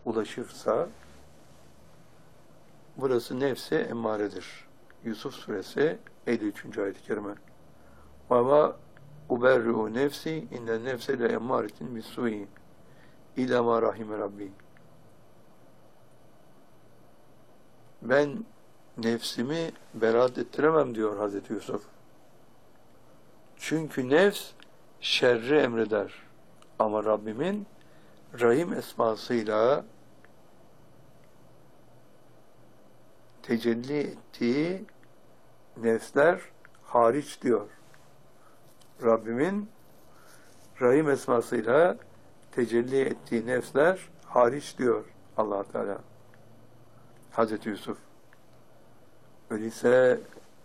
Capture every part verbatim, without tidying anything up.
ulaşırsa burası nefse emmaredir. Yusuf suresi elli üçüncü ayet-i kerime. Ama uberru nefsi innen nefse le emmâretin bis-sû'i ilâ mâ rahime rabbi. Ben nefsimi beraat ettiremem diyor Hazreti Yusuf. Çünkü nefs şerri emreder. Ama Rabbimin Rahim esmasıyla tecelli ettiği nefsler hariç diyor. Rabbimin Rahim esmasıyla tecelli ettiği nefsler hariç diyor Allah Teala. Hazreti Yusuf. Öyleyse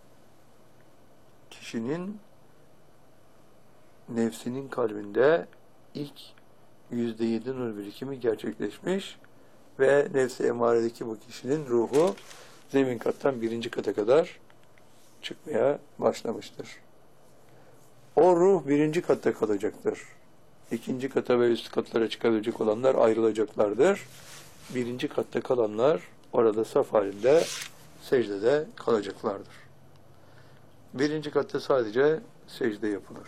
kişinin nefsinin kalbinde ilk yüzde yedi nur birikimi gerçekleşmiş ve nefsi emaredeki bu kişinin ruhu zemin kattan birinci kata kadar çıkmaya başlamıştır. O ruh birinci katta kalacaktır. İkinci kata ve üst katlara çıkabilecek olanlar ayrılacaklardır. Birinci katta kalanlar orada saf halinde secdede kalacaklardır. Birinci katta sadece secde yapılır.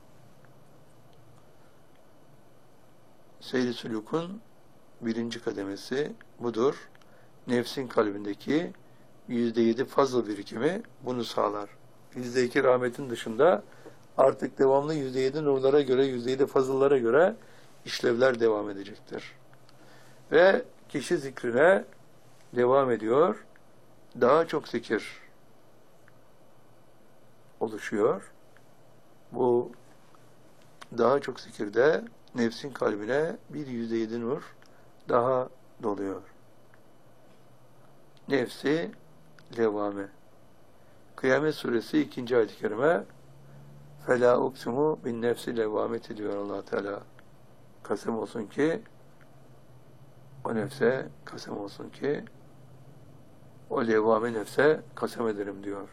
Seyri sülûkun birinci kademesi budur. Nefsin kalbindeki yüzde yedi fazıl birikimi bunu sağlar. Yüzde iki rahmetin dışında artık devamlı yüzde yedi nurlara göre, yüzde yedi fazıllara göre işlevler devam edecektir. Ve kişi zikrine devam ediyor. Daha çok zikir oluşuyor. Bu daha çok zikirde nefsin kalbine bir yüzde yedi nur daha doluyor. Nefsi levvame. Kıyamet suresi ikinci ayet-i kerime فَلَا اُقْسِمُ بِالنَّفْسِ levvameti diyor Allah Teala. Kasem olsun ki o nefse kasem olsun ki o levvame nefse kasem ederim diyor.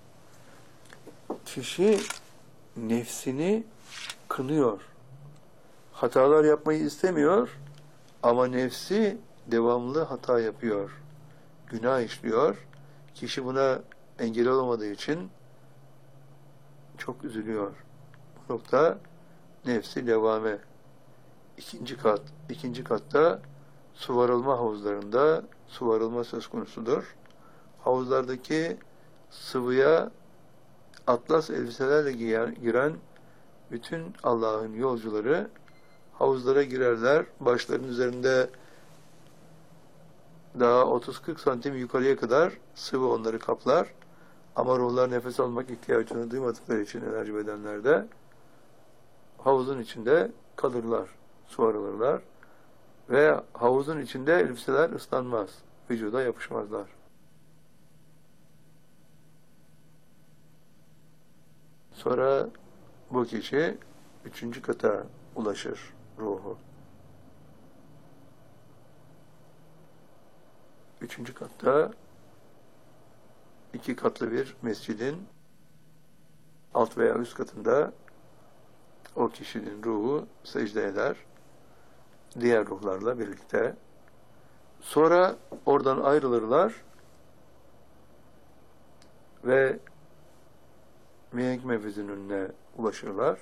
Kişi nefsini kınıyor. Hatalar yapmayı istemiyor ama nefsi devamlı hata yapıyor. Günah işliyor. Kişi buna engel olamadığı için çok üzülüyor. Bu nokta nefsi levvame. İkinci kat. İkinci katta su varılma havuzlarında su varılma söz konusudur. Havuzlardaki sıvıya atlas elbiselerle giren bütün Allah'ın yolcuları havuzlara girerler. Başlarının üzerinde daha otuz kırk santim yukarıya kadar sıvı onları kaplar. Ama ruhlar nefes almak ihtiyacını duymadıkları için enerji bedenlerde havuzun içinde kalırlar, su arılırlar. Ve havuzun içinde elbiseler ıslanmaz, vücuda yapışmazlar. Sonra bu kişi üçüncü kata ulaşır ruhu. Üçüncü katta iki katlı bir mescidin alt veya üst katında o kişinin ruhu secde eder. Diğer ruhlarla birlikte. Sonra oradan ayrılırlar ve mihenk menfezinin önüne ulaşırlar.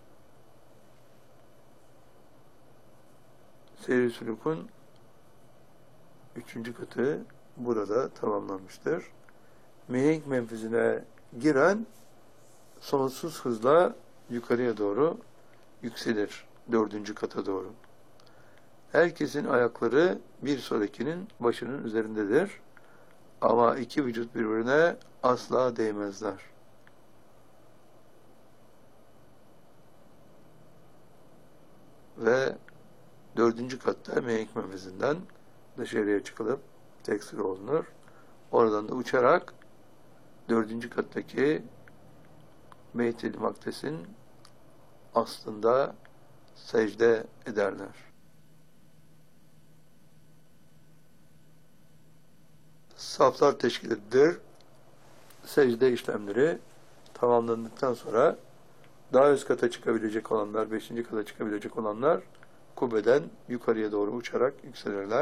Seyri sülûkun üçüncü katı burada tamamlanmıştır. Mihenk menfezine giren sonsuz hızla yukarıya doğru yükselir. Dördüncü kata doğru. Herkesin ayakları bir sonrakinin başının üzerindedir. Ama iki vücut birbirine asla değmezler. Ve dördüncü katta mihenk menfezinden dışarıya çıkılıp teksir olunur. Oradan da uçarak dördüncü kattaki Beyt-i Makdes'in aslında secde ederler. Saflar teşkil edilir. Secde işlemleri tamamlandıktan sonra daha üst kata çıkabilecek olanlar, beşinci kata çıkabilecek olanlar kubbeden yukarıya doğru uçarak yükselirler.